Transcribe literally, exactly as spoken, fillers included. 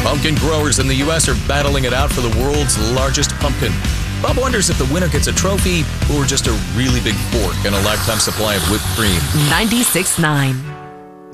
Pumpkin growers in the U S are battling it out for the world's largest pumpkin. Bob wonders if the winner gets a trophy or just a really big fork and a lifetime supply of whipped cream. ninety-six point nine